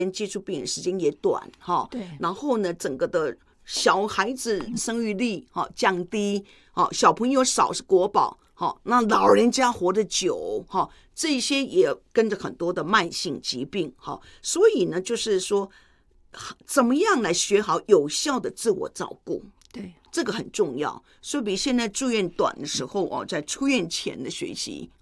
接触病人时间也短哈， 对， 然后呢，整个的小孩子生育力降低，小朋友少是国宝，那老人家活得久，这些也跟着很多的慢性疾病，所以呢，就是说怎么样来学好有效的自我照顾。 对， 这个很重要，所以比现在住院短的时候在出院前的学习